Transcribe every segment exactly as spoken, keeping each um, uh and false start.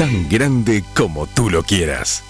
tan grande como tú lo quieras.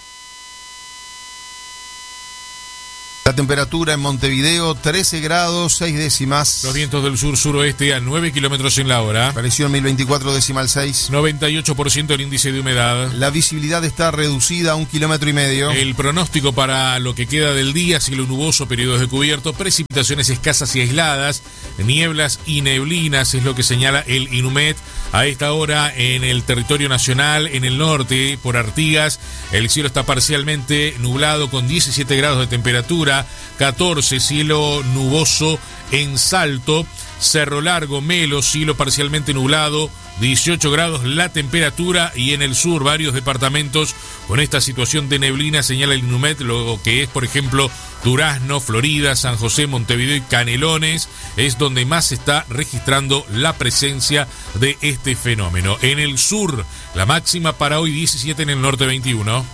La temperatura en Montevideo, trece grados, seis décimas. Los vientos del sur-suroeste a nueve kilómetros en la hora. Presión mil veinticuatro decimal seis. noventa y ocho por ciento el índice de humedad. La visibilidad está reducida a un kilómetro y medio. El pronóstico para lo que queda del día: cielo nuboso, periodos de cubierto, precipitaciones escasas y aisladas, nieblas y neblinas, es lo que señala el INUMED. A esta hora en el territorio nacional, en el norte, por Artigas, el cielo está parcialmente nublado con diecisiete grados de temperatura, catorce cielo nuboso en Salto, Cerro Largo, Melo, cielo parcialmente nublado, dieciocho grados la temperatura, y en el sur varios departamentos con esta situación de neblina, señala el INUMED, lo que es por ejemplo Durazno, Florida, San José, Montevideo y Canelones, es donde más se está registrando la presencia de este fenómeno. En el sur, la máxima para hoy diecisiete, en el norte veintiuno.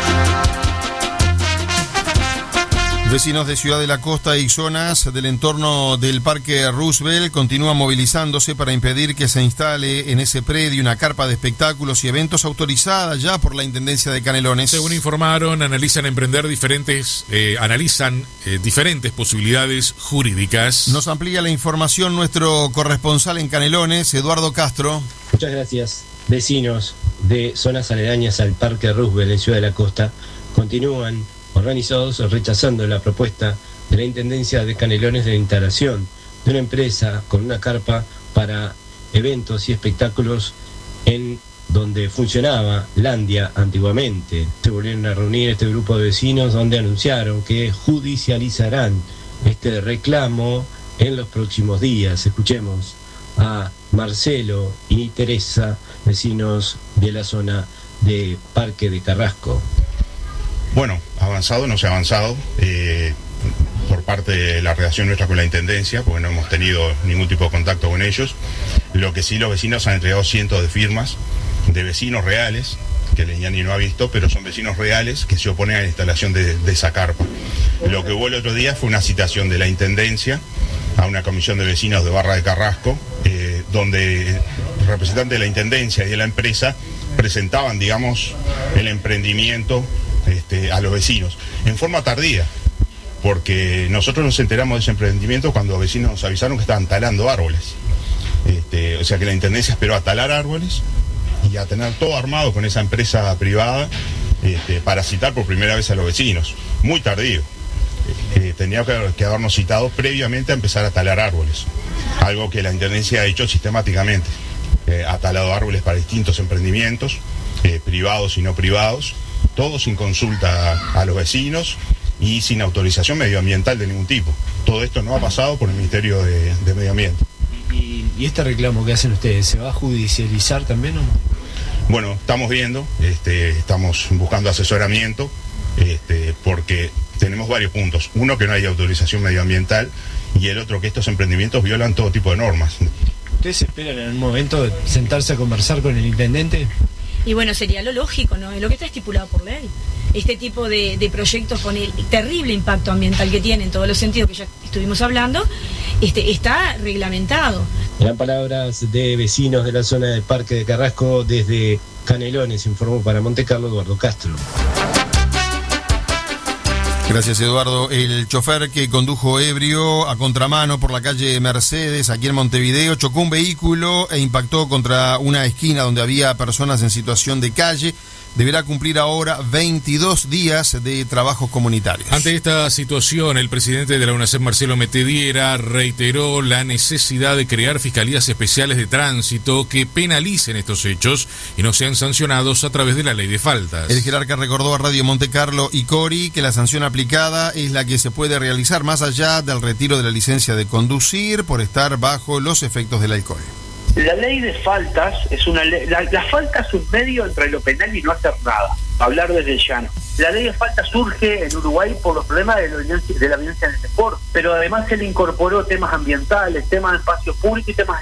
Vecinos de Ciudad de la Costa y zonas del entorno del Parque Roosevelt continúan movilizándose para impedir que se instale en ese predio una carpa de espectáculos y eventos autorizada ya por la Intendencia de Canelones. Según informaron, analizan emprender diferentes, eh, analizan eh, diferentes posibilidades jurídicas. Nos amplía la información nuestro corresponsal en Canelones, Eduardo Castro. Muchas gracias. Vecinos de zonas aledañas al Parque Roosevelt en Ciudad de la Costa continúan organizados rechazando la propuesta de la Intendencia de Canelones de la instalación de una empresa con una carpa para eventos y espectáculos en donde funcionaba Landia antiguamente. Se volvieron a reunir este grupo de vecinos donde anunciaron que judicializarán este reclamo en los próximos días. Escuchemos a Marcelo y Teresa, vecinos de la zona de Parque de Carrasco. Bueno, avanzado, no se ha avanzado eh, por parte de la relación nuestra con la Intendencia, porque no hemos tenido ningún tipo de contacto con ellos. Lo que sí, los vecinos han entregado cientos de firmas de vecinos reales, que Leñani no ha visto, pero son vecinos reales que se oponen a la instalación de, de esa carpa. Lo que hubo el otro día fue una citación de la Intendencia a una comisión de vecinos de Barra de Carrasco, eh, donde representantes de la Intendencia y de la empresa presentaban, digamos, el emprendimiento Este, a los vecinos, en forma tardía, porque nosotros nos enteramos de ese emprendimiento cuando los vecinos nos avisaron que estaban talando árboles. Este, o sea que la Intendencia esperó a talar árboles y a tener todo armado con esa empresa privada este, para citar por primera vez a los vecinos. Muy tardío. Eh, tenía que, que habernos citado previamente a empezar a talar árboles, algo que la Intendencia ha hecho sistemáticamente. Eh, ha talado árboles para distintos emprendimientos, eh, privados y no privados, todo sin consulta a, a los vecinos y sin autorización medioambiental de ningún tipo. Todo esto no ha pasado por el Ministerio de, de Medio Ambiente. ¿Y, ¿Y este reclamo que hacen ustedes, se va a judicializar también o no? Bueno, estamos viendo, este, estamos buscando asesoramiento, este, porque tenemos varios puntos. Uno, que no hay autorización medioambiental, y el otro, que estos emprendimientos violan todo tipo de normas. ¿Ustedes esperan en un momento sentarse a conversar con el intendente? Y bueno, sería lo lógico, ¿no? Es lo que está estipulado por ley. Este tipo de, de proyectos con el terrible impacto ambiental que tiene en todos los sentidos que ya estuvimos hablando, este, está reglamentado. Eran palabras de vecinos de la zona del Parque de Carrasco. Desde Canelones informó para Monte Carlo Eduardo Castro. Gracias, Eduardo. El chofer que condujo ebrio a contramano por la calle Mercedes, aquí en Montevideo, chocó un vehículo e impactó contra una esquina donde había personas en situación de calle. Deberá cumplir ahora veintidós días de trabajos comunitarios. Ante esta situación, el presidente de la UNACEP, Marcelo Metediera, reiteró la necesidad de crear fiscalías especiales de tránsito que penalicen estos hechos y no sean sancionados a través de la ley de faltas. El jerarca recordó a Radio Monte Carlo y Cori que la sanción aplicada es la que se puede realizar más allá del retiro de la licencia de conducir por estar bajo los efectos del alcohol. La ley de faltas es una ley, la, la falta es un medio entre lo penal y no hacer nada, hablar desde el llano. La ley de faltas surge en Uruguay por los problemas de la violencia, de la violencia en el deporte, pero además se le incorporó temas ambientales, temas de espacio público y temas de tránsito.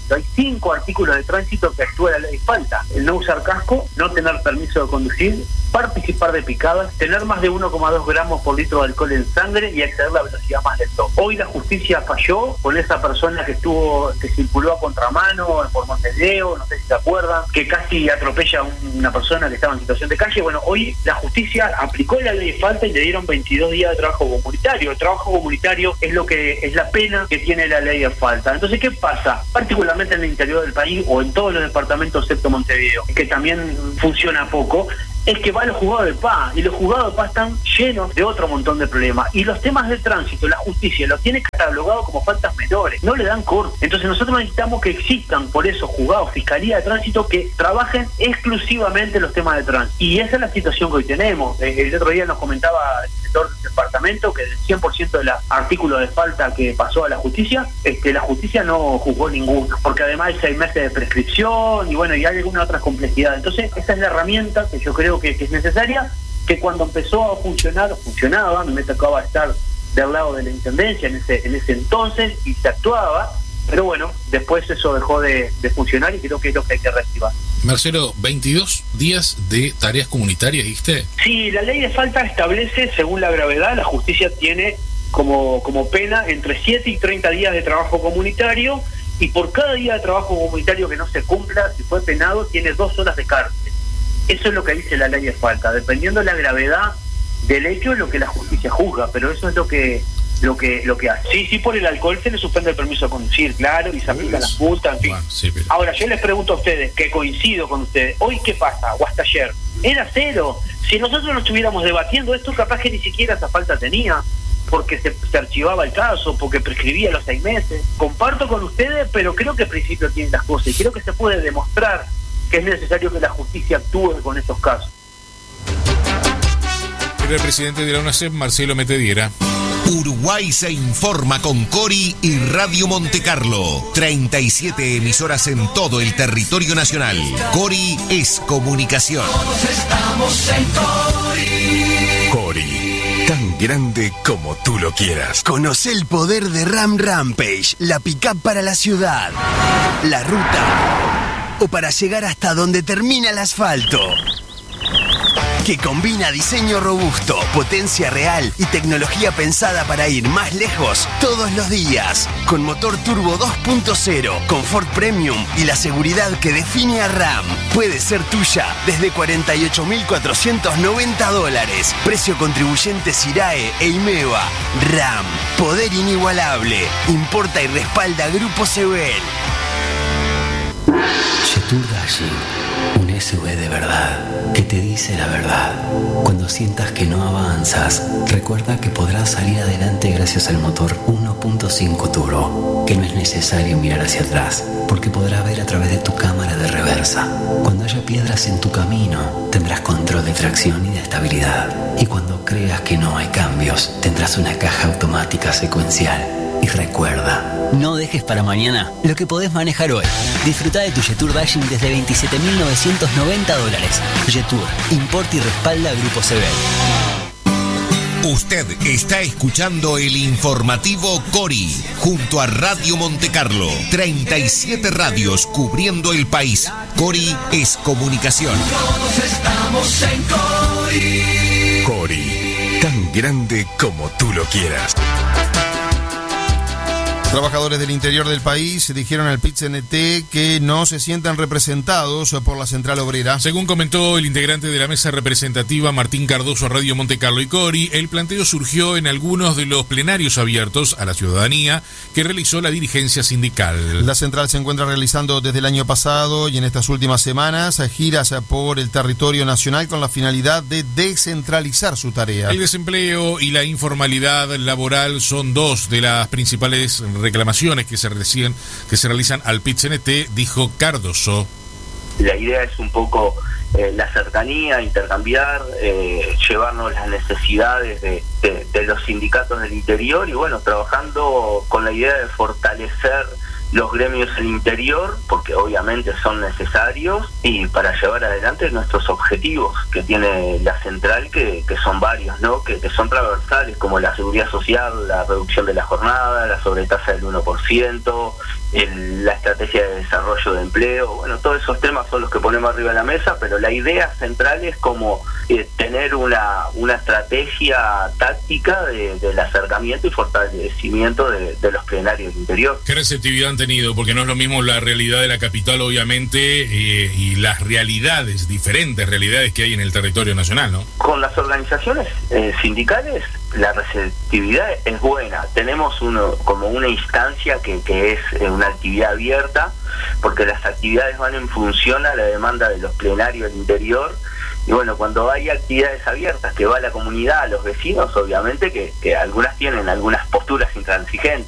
tránsito. Hay cinco artículos de tránsito que actúa la ley de falta: el no usar casco, no tener permiso de conducir, participar de picadas, tener más de uno coma dos gramos por litro de alcohol en sangre y exceder la velocidad más lento. Hoy la justicia falló con esa persona que estuvo, que circuló a contramano por Montevideo, no sé si se acuerdan, que casi atropella a una persona que estaba en situación de calle. Bueno, hoy la justicia aplicó la ley de falta y le dieron veintidós días de trabajo comunitario. El trabajo comunitario es lo que es la pena que tiene la ley de falta. Entonces, ¿qué pasa? Particularmente en el interior del país o en todos los departamentos excepto Montevideo, que también funciona poco, es que va a los juzgados de paz, y los juzgados de paz están llenos de otro montón de problemas. Y los temas de tránsito, la justicia los tiene catalogados como faltas menores, no le dan corte. Entonces nosotros necesitamos que existan, por eso, juzgados, fiscalía de tránsito, que trabajen exclusivamente los temas de tránsito. Y esa es la situación que hoy tenemos. El otro día nos comentaba el director del departamento que del cien por ciento de los artículos de falta que pasó a la justicia, este, la justicia no juzgó ninguno, porque además hay seis meses de prescripción y bueno, y hay alguna otra complejidad. Entonces esa es la herramienta que yo creo Que, que es necesaria, que cuando empezó a funcionar, funcionaba. A mí me tocaba estar del lado de la intendencia en ese, en ese entonces y se actuaba, pero bueno, después eso dejó de, de funcionar y creo que es lo que hay que reactivar. Marcelo, veintidós días de tareas comunitarias, ¿viste? Sí, la ley de falta establece, según la gravedad, la justicia tiene como, como pena entre siete y treinta días de trabajo comunitario, y por cada día de trabajo comunitario que no se cumpla, si fue penado, tiene dos horas de cárcel. Eso es lo que dice la ley de falta, dependiendo de la gravedad del hecho es lo que la justicia juzga, pero eso es lo que lo que lo que hace. Sí, sí, por el alcohol se le suspende el permiso de conducir, claro, y se aplican las multas, en fin. Bueno, sí, pero... Ahora, yo les pregunto a ustedes, que coincido con ustedes, ¿hoy qué pasa? O hasta ayer, era cero. Si nosotros no estuviéramos debatiendo esto, capaz que ni siquiera esa falta tenía, porque se, se archivaba el caso, porque prescribía los seis meses. Comparto con ustedes, pero creo que al principio tienen las cosas, y creo que se puede demostrar que es necesario que la justicia actúe con estos casos. El presidente de la UNACEP, Marcelo Metediera. Uruguay se informa con Cori y Radio Montecarlo. treinta y siete emisoras en todo el territorio nacional. Cori es comunicación. Todos estamos en Cori. Cori, tan grande como tú lo quieras. Conoce el poder de Ram Rampage, la pick-up para la ciudad, la ruta o para llegar hasta donde termina el asfalto. Que combina diseño robusto, potencia real y tecnología pensada para ir más lejos todos los días. Con motor turbo dos punto cero, confort premium y la seguridad que define a Ram. Puede ser tuya desde cuarenta y ocho mil cuatrocientos noventa dólares. Precio contribuyente SIRAE e IMEVA. Ram, poder inigualable. Importa y respalda Grupo Sebel. Jetour Dashing, un S U V de verdad, que te dice la verdad. Cuando sientas que no avanzas, recuerda que podrás salir adelante gracias al motor uno punto cinco turbo, que no es necesario mirar hacia atrás, porque podrás ver a través de tu cámara de reversa. Cuando haya piedras en tu camino, tendrás control de tracción y de estabilidad. Y cuando creas que no hay cambios, tendrás una caja automática secuencial. Y recuerda, no dejes para mañana lo que podés manejar hoy. Disfruta de tu Jetour Dashing desde veintisiete mil novecientos noventa dólares. Jetour, importa y respalda Grupo Sebel. Usted está escuchando el informativo Cori, junto a Radio Montecarlo. treinta y siete radios cubriendo el país. Cori es comunicación. Todos estamos en Cori. Cori, tan grande como tú lo quieras. Trabajadores del interior del país dijeron al P I T C N T que no se sientan representados por la Central Obrera. Según comentó el integrante de la mesa representativa Martín Cardoso a Radio Montecarlo y Cori, el planteo surgió en algunos de los plenarios abiertos a la ciudadanía que realizó la dirigencia sindical. La central se encuentra realizando desde el año pasado y en estas últimas semanas giras por el territorio nacional con la finalidad de descentralizar su tarea. El desempleo y la informalidad laboral son dos de las principales reclamaciones que se realizan, que se realizan al P I T C N T, dijo Cardoso. La idea es un poco eh, la cercanía, intercambiar, eh, llevarnos las necesidades de, de, de los sindicatos del interior y bueno, trabajando con la idea de fortalecer los gremios del interior, porque obviamente son necesarios, y para llevar adelante nuestros objetivos que tiene la central, que, que son varios, ¿no? Que, que son transversales, como la seguridad social, la reducción de la jornada, la sobretasa del uno por ciento, el, la estrategia de desarrollo de empleo. Bueno, todos esos temas son los que ponemos arriba de la mesa, pero la idea central es como eh, tener una, una estrategia táctica de, del acercamiento y fortalecimiento de, de los plenarios del interior. ¿Qué receptividad han tenido? Porque no es lo mismo la realidad de la capital, obviamente, eh, y las realidades, diferentes realidades que hay en el territorio nacional, ¿no? Con las organizaciones eh, sindicales, la receptividad es buena. Tenemos uno como una instancia que, que es una actividad abierta, porque las actividades van en función a la demanda de los plenarios del interior. Y bueno, cuando hay actividades abiertas que va a la comunidad, a los vecinos, obviamente que, que algunas tienen algunas posturas intransigentes.